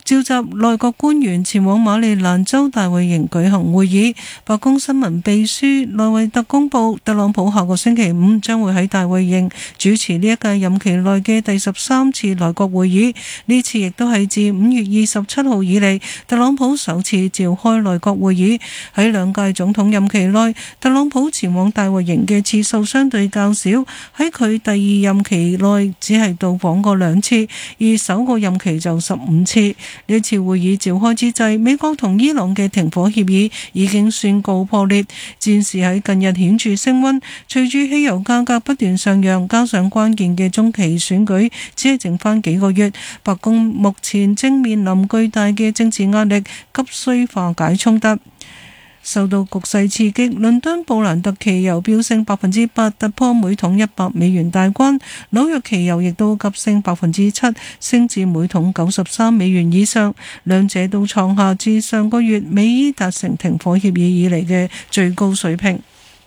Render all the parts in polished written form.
召集內閣官員前往馬里蘭州大衛營舉行會議。白宮新聞秘書內維特公佈，特朗普下個星期五將會喺大衛營主持呢一屆任期內嘅第13次內閣會議。呢次亦都係自5月27號以嚟，特朗普首次召開內閣會議。喺兩屆總統任期內，特朗普前往大衛營嘅次數相對較少，喺佢第二任期內只係到訪過2次，而首個任期就15次。呢次會議召開之際，美國同伊朗嘅停火協議已經宣告破裂，戰事喺近日顯著升溫。隨住汽油價格不斷上揚，加上關鍵嘅中期選舉只係剩翻幾個月，白宮目前正面臨巨大嘅政治壓力，急需化解衝突。受到局勢刺激，倫敦布蘭特期油飆升8%，突破每桶$100大關；紐約期油亦都急升7%，升至每桶$93以上，兩者都創下自上個月美伊達成停火協議以嚟嘅最高水平。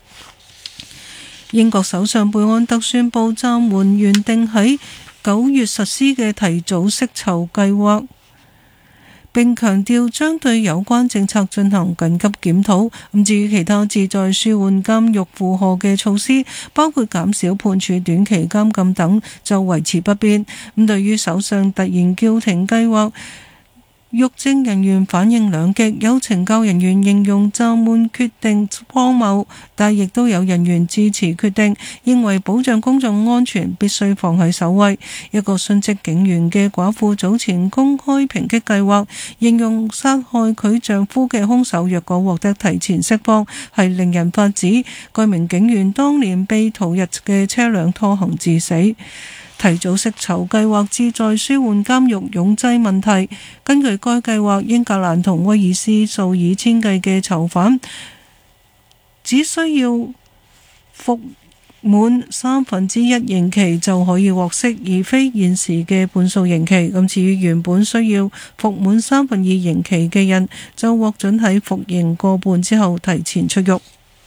英國首相貝安特宣布暫緩原定喺9月實施嘅提早釋囚計劃，並強調將對有關政策進行緊急檢討。至於其他旨在舒緩監獄負荷嘅措施，包括減少判處短期監禁等，就維持不變。對於首相突然叫停計劃，獄政人員反應兩極，有懲教人員形容暫緩決定荒謬，但亦都有人員支持決定，認為保障公眾安全必須放喺首位。一個殉職警員嘅寡婦早前公開抨擊計劃，形容殺害佢丈夫嘅兇手若果獲得提前釋放，係令人髮指。該名警員當年被逃逸嘅車輛拖行致死。提早釋囚計劃旨在舒緩監獄擁擠問題。根據該計劃，英格蘭同威爾斯數以千計嘅囚犯只需要服滿1/3刑期就可以獲釋，而非現時嘅半數刑期。至於原本需要服滿2/3刑期嘅人，就獲准喺服刑過半之後提前出獄。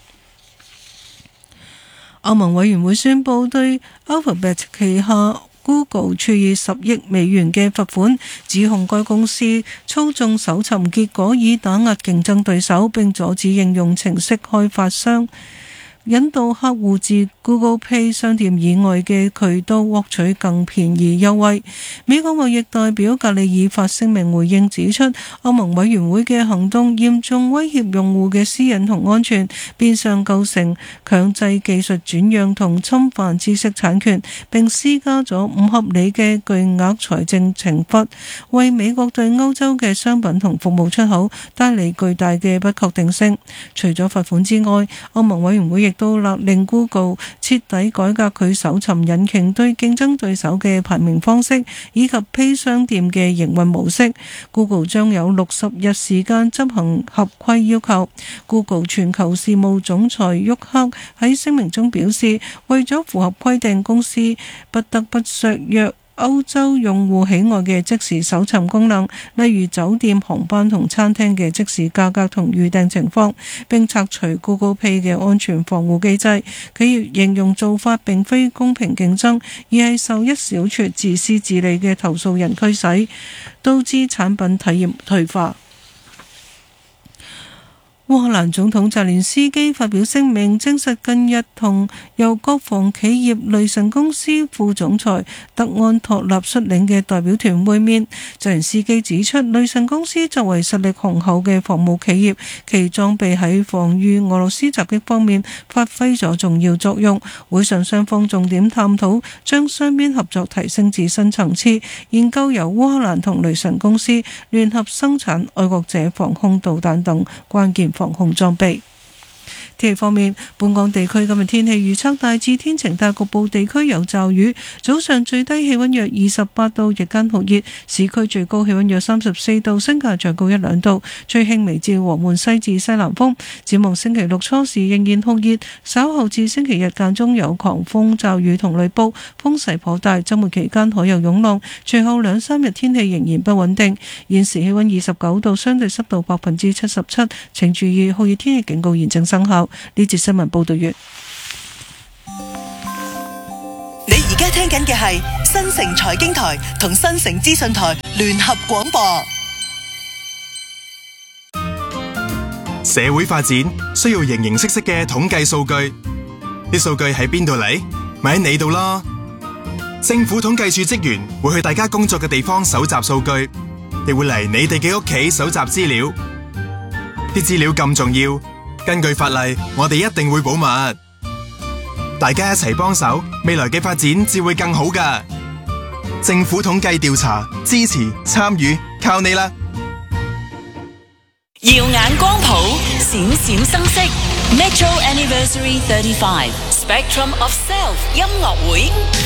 歐盟委員會宣布對 Alphabet 旗下 Google 處以10億美元嘅罰款，指控該公司操縱搜尋結果以打壓競爭對手，並阻止應用程式開發商引導客戶至 Google Pay 商店以外嘅渠道獲取更便宜優惠。美國貿易代表格里爾發聲明回應指出，歐盟委員會嘅行動嚴重威脅用戶嘅私隱同安全，變相構成強制技術轉讓同侵犯知識產權，並施加咗唔合理嘅巨額財政懲罰，為美國對歐洲嘅商品同服務出口帶嚟巨大嘅不確定性。除咗罰款之外，歐盟委員會亦都勒令 Google 徹底改革佢搜尋引擎對競爭對手嘅排名方式，以及 Pay 商店嘅營運模式。Google 將有60日時間執行合規要求。Google 全球事務總裁沃克喺聲明中表示，為咗符合規定，公司不得不削弱歐洲用戶喜愛嘅即時搜尋功能，例如酒店、航班同餐廳嘅即時價格同預訂情況，並拆除 Google Pay 嘅安全防護機制。企業形容做法並非公平競爭，而係受一小撮自私自利嘅投訴人驅使，導致產品體驗退化。烏克蘭總統澤連斯基發表聲明，證實近日同由國防企業雷神公司副總裁德安托納率領嘅代表團會面。澤連斯基指出，雷神公司作為實力雄厚嘅防務企業，其裝備喺防禦俄羅斯襲擊方面發揮咗重要作用。會上雙方重點探討將雙邊合作提升至新層次，研究由烏克蘭同雷神公司聯合生產愛國者防空導彈等關鍵防控裝備。天氣方面，本港地區今日天氣預測大致天晴，但局部地區有驟雨。早上最低氣溫約28度，日間酷熱，市區最高氣溫約34度，新界再高1-2度。吹輕微至和緩西至西南風。展望星期六初時仍然酷熱，稍後至星期日間中有狂風驟雨同雷暴，風勢頗大。周末期間可有湧浪，隨後2-3日天氣仍然不穩定。現時氣溫29度，相對濕度77%，請注意酷熱天氣警告現正生效。呢節新聞報道完。 你而家聽緊嘅係新城財經台同新城資訊台聯合廣播。 社會發展需要形形色色嘅統計數據，啲數據喺邊度嚟？咪喺你度咯。政府統計處職員會去大家工作嘅地方搜集數據，亦會嚟你哋嘅屋企搜集資料。啲資料咁重要，根據法例，我哋一定會保密。大家一齊幫手，未來嘅發展至會更好㗎。政府統計調查，支持參與，靠你啦！ 耀眼光譜，閃閃生息 ，Metro Anniversary 35 Spectrum of Self 音樂會。